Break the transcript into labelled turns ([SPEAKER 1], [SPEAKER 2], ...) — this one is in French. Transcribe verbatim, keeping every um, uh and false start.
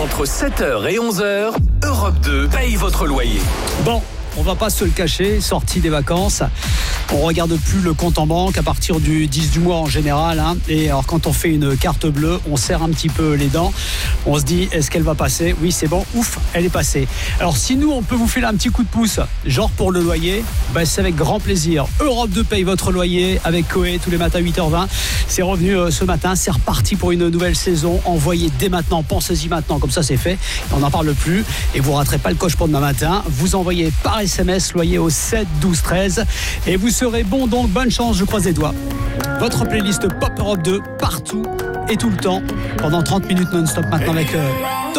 [SPEAKER 1] Entre sept heures et onze heures, Europe deux paye votre loyer.
[SPEAKER 2] Bon, on va pas se le cacher, sortie des vacances, on regarde plus le compte en banque à partir du dix du mois en général, hein. Et alors quand on fait une carte bleue, on serre un petit peu les dents, on se dit est-ce qu'elle va passer? Oui, c'est bon, ouf, elle est passée. Alors si nous on peut vous filer un petit coup de pouce, genre pour le loyer, bah, c'est avec grand plaisir. Europe deux paye votre loyer avec Coé tous les matins à huit heures vingt. C'est revenu euh, ce matin, c'est reparti pour une nouvelle saison. Envoyez dès maintenant, pensez-y maintenant, comme ça c'est fait, on n'en parle plus et vous raterez pas le coche pour demain matin. Vous envoyez par S M S loyer au sept douze treize et vous serez bon, donc bonne chance, je croise les doigts. Votre playlist Pop Europe deux partout et tout le temps pendant trente minutes non-stop maintenant avec euh,